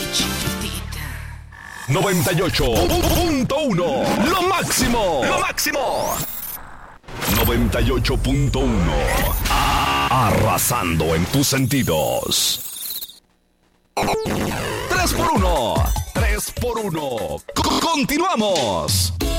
98.1. Lo máximo. Lo máximo. 98.1. Arrasando en tus sentidos. 3x1. 3x1. Continuamos.